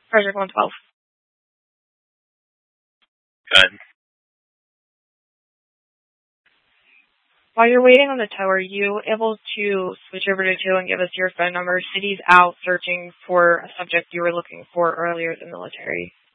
Project 112. Good. While you're waiting on the tower, are you able to switch over to 2 and give us your phone number? City's out searching for a subject you were looking for earlier, the military.